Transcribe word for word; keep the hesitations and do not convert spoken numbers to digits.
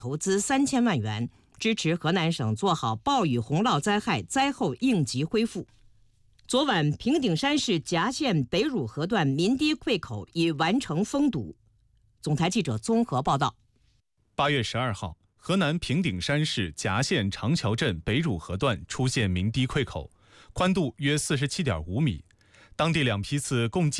投资三千万元，支持河南省做好暴雨洪涝灾害灾后应急恢复。昨晚，平顶山市夹县北汝河段民堤溃口已完成封堵。总台记者综合报道。 八月十二号，河南平顶山市夹县长桥镇北汝河段出现民堤溃口，宽度约四十七点五米，当地两批次共计